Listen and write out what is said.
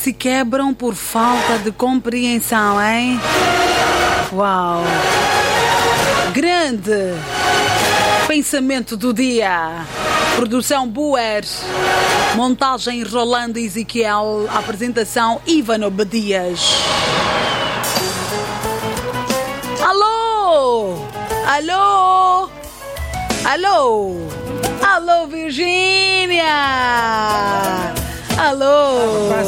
se quebram por falta de compreensão, hein? Uau! Grande pensamento do dia. Produção Buer, montagem Rolando Ezequiel, apresentação Ivano Obedias. Alô? Alô? Alô? Alô, Virgínia? Alô?